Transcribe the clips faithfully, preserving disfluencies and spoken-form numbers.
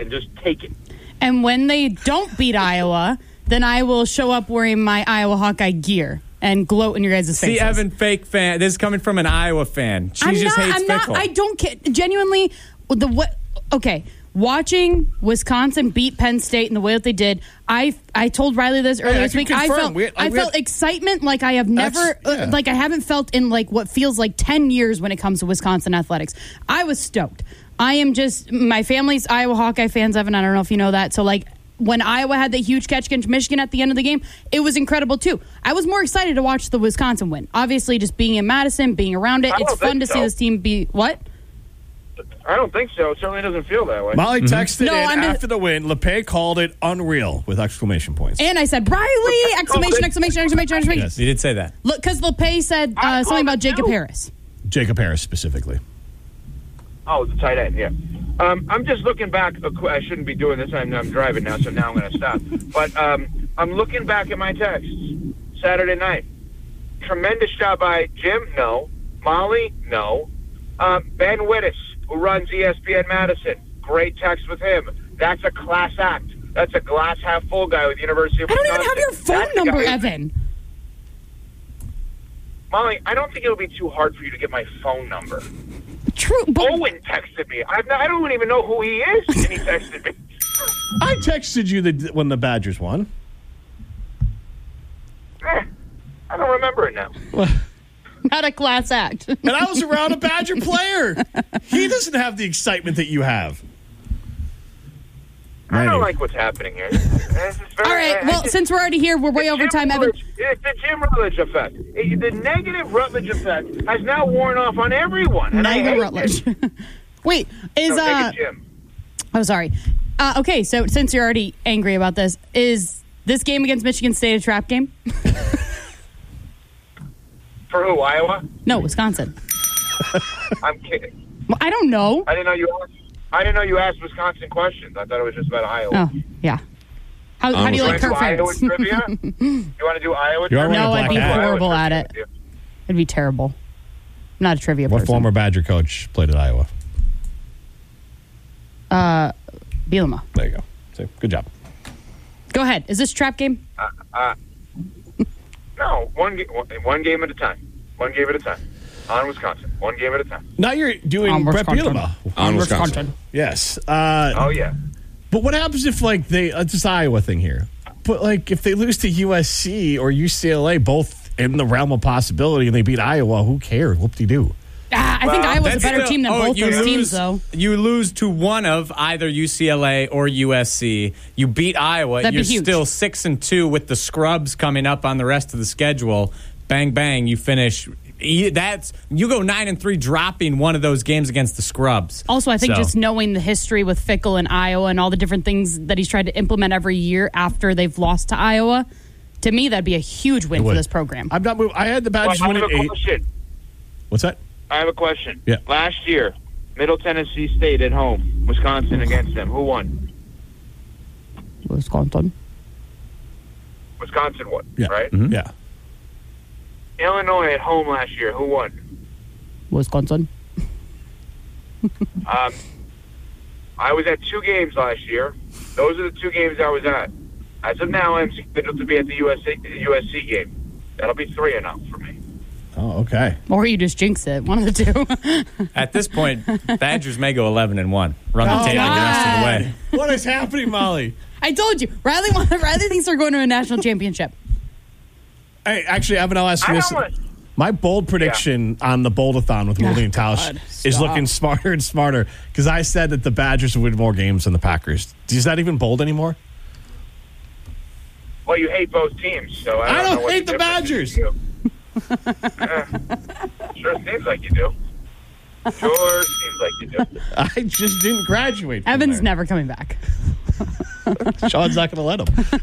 and just take it. And when they don't beat Iowa, then I will show up wearing my Iowa Hawkeye gear and gloat in your guys' faces. See, Evan, fake fan. This is coming from an Iowa fan. She I'm just not, hates I'm fickle. not, I don't care. Genuinely, the what? Okay. Watching Wisconsin beat Penn State in the way that they did, I I told Riley this earlier Hey, I this can week. I confirm. felt We- I we felt had- excitement like I have never That's- yeah. uh, like I haven't felt in like what feels like ten years when it comes to Wisconsin athletics. I was stoked. I am just my family's Iowa Hawkeye fans, Evan. I don't know if you know that. So like when Iowa had the huge catch against Michigan at the end of the game, it was incredible too. I was more excited to watch the Wisconsin win. Obviously, just being in Madison, being around it, I it's don't fun think to so. see this team be what. I don't think so. It certainly doesn't feel that way. Molly Mm-hmm. texted No, in I'm just- after the win. LePay called it unreal with exclamation points. And I said, Riley! Exclamation! Exclamation! Exclamation! Exclamation! Yes. You did say that. Look, because LePay said I uh, something called about it Jacob too. Harris. Jacob Harris specifically. Oh, the tight end, yeah. Um, I'm just looking back. I shouldn't be doing this. I'm, I'm driving now, so now I'm going to stop. But um, I'm looking back at my texts Saturday night. Tremendous job by Jim, no. Molly, no. Um, Ben Wittes, who runs E S P N Madison. Great text with him. That's a class act. That's a glass half full guy with the University of I don't Wisconsin. even have your phone That's the number, guy- Evan. Molly, I don't think it'll be too hard for you to get my phone number. True, but Owen texted me. I, I don't even know who he is, and he texted me. I texted you the, when the Badgers won. Eh, I don't remember it now. not a class act. And I was around a Badger player. He doesn't have the excitement that you have. I don't Anyway. like what's happening here. This is very- All right, I well, just- since we're already here, we're way the over Jim time, Evan. Rutledge- It's the Jim Rutledge effect. It- The negative Rutledge effect has now worn off on everyone. And Not I even hate Rutledge. it. Wait, is No, take uh? it, Jim. Oh, sorry. Uh, okay, so since you're already angry about this, is this game against Michigan State a trap game? For who, Iowa? No, Wisconsin. I'm kidding. Well, I don't know. I didn't know you asked. I didn't know you asked Wisconsin questions. I thought it was just about Iowa. Oh, yeah. How, how do you You like want to Kirk do Iowa Ferentz? trivia? You want to do Iowa You're trivia? already No, a I'd be black hat. horrible Iowa at trivia it. with you. It'd be terrible. I'm not a trivia What person. former Badger coach played at Iowa? Uh, Bielema. There you go. So, good job. Go ahead. Is this trap game? Uh, uh, no, one, ga- one, one game at a time. One game at a time. On Wisconsin. One game at a time. Now you're doing On Brett Wisconsin. Bielema. On Wisconsin. Yes. Uh, Oh, yeah. But what happens if, like, they, uh, this Iowa thing here, but, like, if they lose to U S C or U C L A, both in the realm of possibility, and they beat Iowa, who cares? Whoop-de-doo. Ah, I think Well, Iowa's a That's better still- team than oh, both you those lose, teams, though. You lose to one of either U C L A or U S C. You beat Iowa. That'd be You're huge. still six and two with the scrubs coming up on the rest of the schedule. Bang bang, you finish. you- That's you go nine and three, dropping one of those games against the scrubs. Also, I think So- just knowing the history with Fickle and Iowa and all the different things that he's tried to implement every year after they've lost to Iowa, to me, that'd be a huge win for would. this program. I'm not moving. I had the Well, Badgers I winning have a eight. question. What's that? I have a question. Yeah. Last year, Middle Tennessee State at home, Wisconsin against them. Who won? Wisconsin. Wisconsin won, Yeah. right? Mm-hmm. Yeah. Illinois at home last year. Who won? Wisconsin. Um, I was at two games last year. Those are the two games I was at. As of now, I'm scheduled to be at the U S C, U S C game. That'll be three and out for me. Oh, okay. Or you just jinx it. One of the two. At this point, Badgers may go eleven and one. Run the Oh, table the rest of the way. What is happening, Molly? I told you. Riley, Riley thinks they're going to a national championship. Hey, actually, Evan, I'll ask you I this. don't want- My bold prediction on the Bold-a-thon with Willie and Tausch God, is stop. looking smarter and smarter because I said that the Badgers would win more games than the Packers. Is that even bold anymore? Well, you hate both teams, so I don't, I don't know what hate the difference Badgers. is to you. Eh, sure seems like you do. Sure seems like you do. I just didn't graduate. from Evan's there. never coming back. Sean's not going to let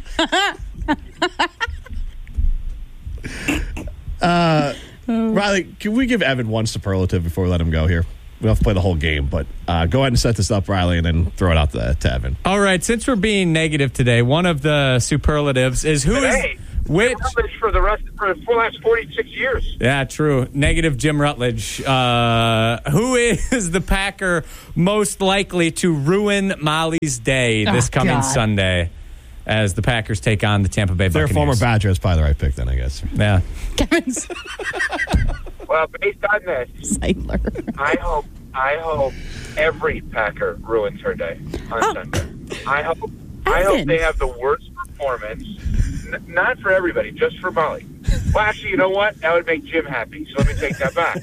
him. uh, Riley, can we give Evan one superlative before we let him go here? We don't have to play the whole game, but uh, go ahead and set this up, Riley, and then throw it out to, to Evan. All right, since we're being negative today, one of the superlatives is who is Today? Which Rutledge for the rest for the last forty-six years. Yeah, true. Negative Jim Rutledge. Uh, who is the Packer most likely to ruin Molly's day this Oh, coming God. Sunday as the Packers take on the Tampa Bay Their Buccaneers? former Badger is probably the right pick then, I guess. Yeah. Kevin's Well, based on this, Seidler. I hope I hope every Packer ruins her day on Oh. Sunday. I hope I hope Evan. they have the worst performance. N- not for everybody, just for Molly. Well, actually, you know what? That would make Jim happy. So let me take that back.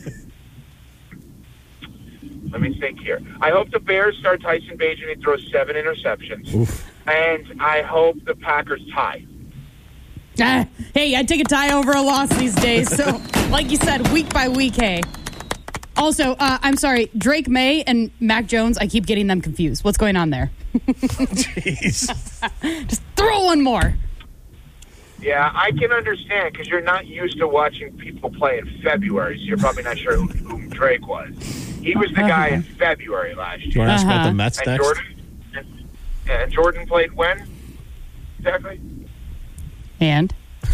Let me think here. I hope the Bears start Tyson Bagent and he throws seven interceptions. Oof. And I hope the Packers tie. Ah, hey, I take a tie over a loss these days. So, like you said, week by week, hey. Also, uh, I'm sorry, Drake May and Mac Jones, I keep getting them confused. What's going on there? Jeez. Just throw one more. Yeah, I can understand because you're not used to watching people play in February, so you're probably not sure who, who Drake was. He was the guy in February last Do you year. want to ask about Uh-huh. the Mets And next? Jordan, and, and Jordan played when? Exactly. And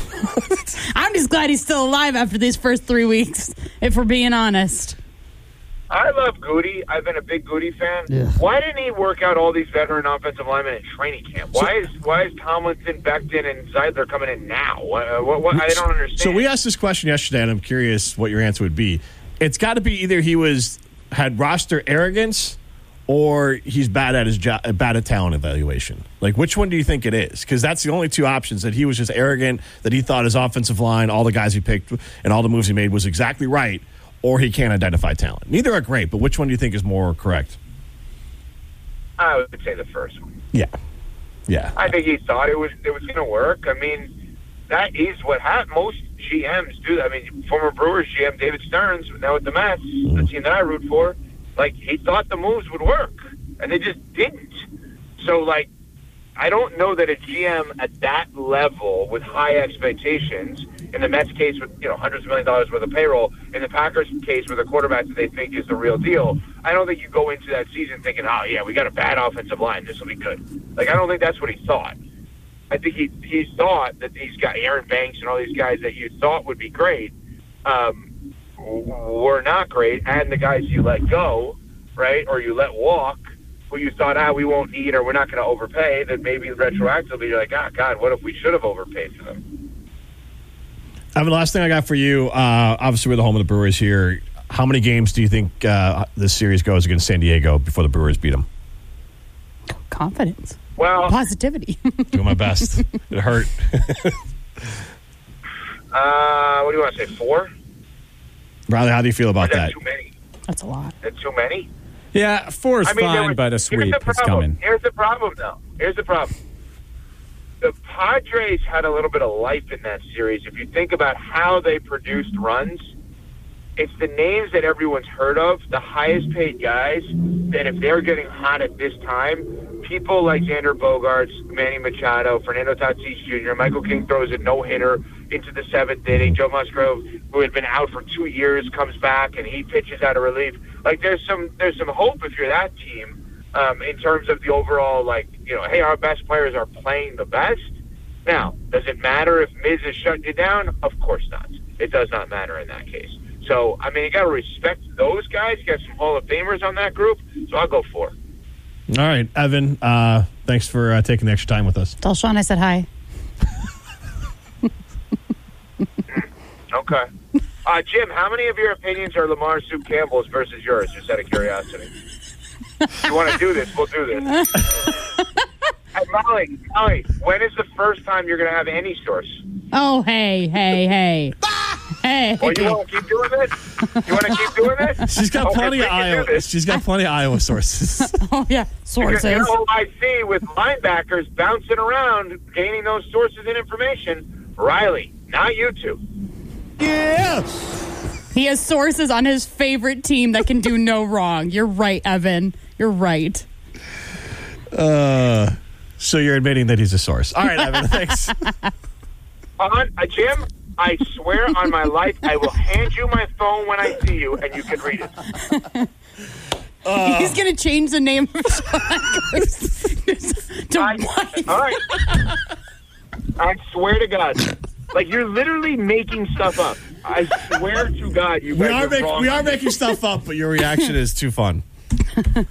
I'm just glad he's still alive after these first three weeks, if we're being honest. I love Goody. I've been a big Goody fan. Yeah. Why didn't he work out all these veteran offensive linemen in training camp? Why is why is Tomlinson, Becton, and Zeidler coming in now? What, what, what, I don't understand. So we asked this question yesterday, and I'm curious what your answer would be. It's got to be either he was had roster arrogance, or he's bad at his jo- bad at talent evaluation. Like, which one do you think it is? Because that's the only two options. That he was just arrogant, that he thought his offensive line, all the guys he picked, and all the moves he made was exactly right, or he can't identify talent. Neither are great, but which one do you think is more correct? I would say the first one. Yeah, yeah. I think he thought it was it was going to work. I mean, that is what happened. Most G Ms do that. I mean, former Brewers G M David Stearns, now with the Mets, the team that I root for, like, he thought the moves would work, and they just didn't. So, like, I don't know that a G M at that level with high expectations, in the Mets case with, you know, hundreds of million dollars worth of payroll, in the Packers case with a quarterback that they think is the real deal, I don't think you go into that season thinking, oh, yeah, we got a bad offensive line, this will be good. Like, I don't think that's what he thought. I think he he thought that these guys, Aaron Banks and all these guys that you thought would be great, um, were not great, and the guys you let go, right, or you let walk, who you thought, ah, we won't need or we're not going to overpay, then maybe retroactively you're like, ah, God, what if we should have overpaid for them? Evan, the last thing I got for you, uh, obviously we're the home of the Brewers here. How many games do you think uh, this series goes against San Diego before the Brewers beat them? Confidence. Well, Positivity. Doing my best. It hurt. uh, what do you want to say, four? Riley, how do you feel Or about is that that? too many? That's a lot. That's too many? Yeah, four is I mean, there fine, was- but a here's sweep the is problem. coming. Here's the problem, though. Here's the problem. The Padres had a little bit of life in that series. If you think about how they produced runs, it's the names that everyone's heard of, the highest paid guys, that if they're getting hot at this time, people like Xander Bogaerts, Manny Machado, Fernando Tatis Junior, Michael King throws a no-hitter into the seventh inning. Joe Musgrove, who had been out for two years, comes back and he pitches out of relief. Like, there's some there's some hope if you're that team um, in terms of the overall, like, you know, hey, our best players are playing the best. Now, does it matter if Miz is shutting you down? Of course not. It does not matter in that case. So, I mean, you got to respect those guys. You got some Hall of Famers on that group, so I'll go four. All right, Evan, uh, thanks for uh, taking the extra time with us. Tell Sean I said hi. Okay. Uh, Jim, how many of your opinions are Lamar Soup Campbell's versus yours, just out of curiosity? If you want to do this, we'll do this. Hey, Molly, Molly, when is the first time you're going to have any source? Oh, hey, hey, hey. Hey. Well, you want to keep doing this? You want to keep doing this? She's got Okay, plenty we of can do Iowa. this. She's got plenty of Iowa sources. Oh, yeah. Because, Sources. you know, I see with linebackers bouncing around, gaining those sources and information. Riley, not you two. He has sources on his favorite team that can do no wrong. You're right, Evan. You're right. Uh, so you're admitting that he's a source. All right, Evan, thanks. On, uh, Jim, I swear on my life, I will hand you my phone when I see you, and you can read it. Uh, He's going to change the name of to I, what? all right. I swear to God. Like, you're literally making stuff up. I swear to God, you We guys are, are make, wrong. we are making stuff up, but your reaction is too fun.